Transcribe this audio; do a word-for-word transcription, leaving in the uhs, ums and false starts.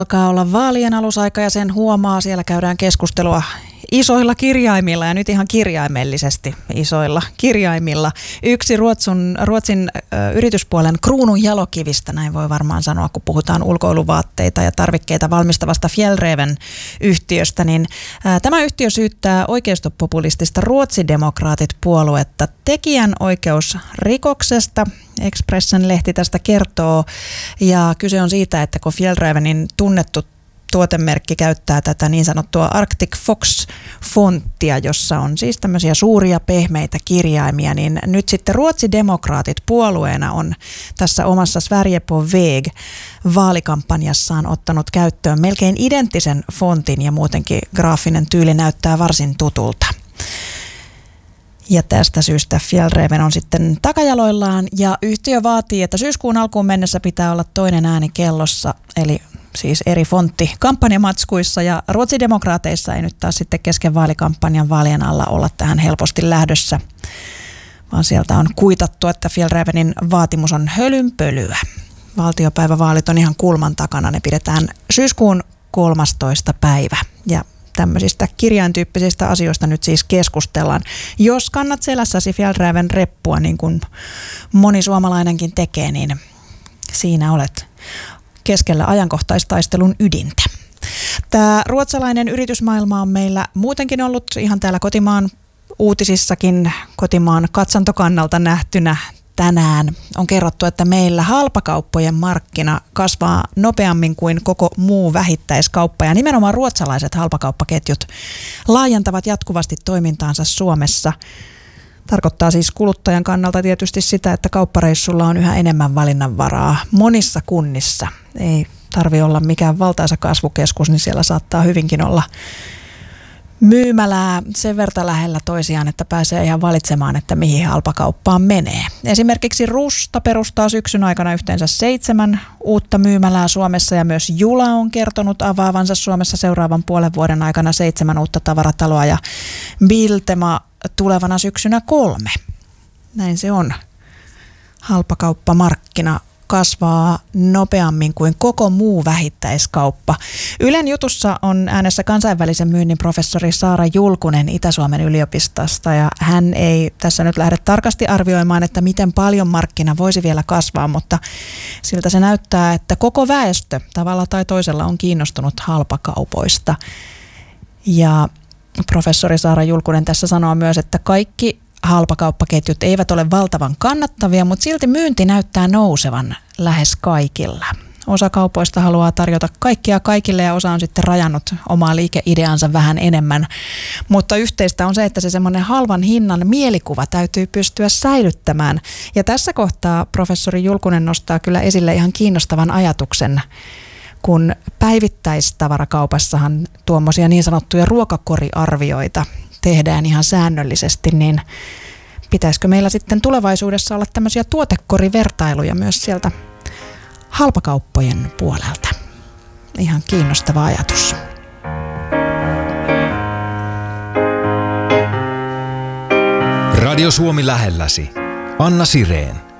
Alkaa olla vaalien alusaika ja sen huomaa, siellä käydään keskustelua isoilla kirjaimilla ja nyt ihan kirjaimellisesti isoilla kirjaimilla. Yksi Ruotsin, Ruotsin ö, yrityspuolen kruunun jalokivistä, näin voi varmaan sanoa, kun puhutaan ulkoiluvaatteita ja tarvikkeita valmistavasta Fjällräven-yhtiöstä, niin ä, tämä yhtiö syyttää oikeistopopulistista Ruotsidemokraatit-puoluetta tekijänoikeusrikoksesta. Expressen-lehti tästä kertoo ja kyse on siitä, että kun Fjällrävenin tunnettu tuotemerkki käyttää tätä niin sanottua Arctic Fox-fonttia, jossa on siis tämmöisiä suuria pehmeitä kirjaimia, niin nyt sitten Ruotsidemokraatit puolueena on tässä omassa Sverige på väg vaalikampanjassaan ottanut käyttöön melkein identtisen fontin ja muutenkin graafinen tyyli näyttää varsin tutulta. Ja tästä syystä Fjällräven on sitten takajaloillaan ja yhtiö vaatii, että syyskuun alkuun mennessä pitää olla toinen ääni kellossa, eli siis eri fontti kampanjamatskuissa, ja Ruotsidemokraateissa ei nyt taas sitten kesken vaalikampanjan vaalien alla olla tähän helposti lähdössä, vaan sieltä on kuitattu, että Fjällrävenin vaatimus on hölynpölyä. Valtiopäivävaalit on ihan kulman takana, ne pidetään syyskuun kolmastoista päivä ja tämmöisistä kirjaintyyppisistä asioista nyt siis keskustellaan. Jos kannat selässäsi Fjällräven reppua, niin kuin moni suomalainenkin tekee, niin siinä olet keskellä ajankohtaistaistelun ydintä. Tämä ruotsalainen yritysmaailma on meillä muutenkin ollut ihan täällä kotimaan uutisissakin, kotimaan katsantokannalta nähtynä. Tänään on kerrottu, että meillä halpakauppojen markkina kasvaa nopeammin kuin koko muu vähittäiskauppa. Ja nimenomaan ruotsalaiset halpakauppaketjut laajentavat jatkuvasti toimintaansa Suomessa. Tarkoittaa siis kuluttajan kannalta tietysti sitä, että kauppareissulla on yhä enemmän valinnanvaraa monissa kunnissa. Ei tarvitse olla mikään valtaisa kasvukeskus, niin siellä saattaa hyvinkin olla myymälää sen verta lähellä toisiaan, että pääsee ihan valitsemaan, että mihin halpakauppaan menee. Esimerkiksi Rusta perustaa syksyn aikana yhteensä seitsemän uutta myymälää Suomessa ja myös Jula on kertonut avaavansa Suomessa seuraavan puolen vuoden aikana seitsemän uutta tavarataloa ja Biltema tulevana syksynä kolme. Näin se on. Halpakauppamarkkina kasvaa nopeammin kuin koko muu vähittäiskauppa. Ylen jutussa on äänessä kansainvälisen myynnin professori Saara Julkunen Itä-Suomen yliopistosta ja hän ei tässä nyt lähde tarkasti arvioimaan, että miten paljon markkina voisi vielä kasvaa, mutta siltä se näyttää, että koko väestö tavalla tai toisella on kiinnostunut halpakaupoista. Ja professori Saara Julkunen tässä sanoo myös, että kaikki halpakauppaketjut eivät ole valtavan kannattavia, mutta silti myynti näyttää nousevan lähes kaikilla. Osa kaupoista haluaa tarjota kaikkia kaikille ja osa on sitten rajannut omaa liikeideansa vähän enemmän. Mutta yhteistä on se, että se semmoinen halvan hinnan mielikuva täytyy pystyä säilyttämään. Ja tässä kohtaa professori Julkunen nostaa kyllä esille ihan kiinnostavan ajatuksen, kun päivittäistavarakaupassahan tuommoisia niin sanottuja ruokakoriarvioita tehdään ihan säännöllisesti, niin pitäisikö meillä sitten tulevaisuudessa olla tämmöisiä tuotekorivertailuja myös sieltä halpakauppojen puolelta? Ihan kiinnostava ajatus. Radio Suomi lähelläsi. Anna Sireen.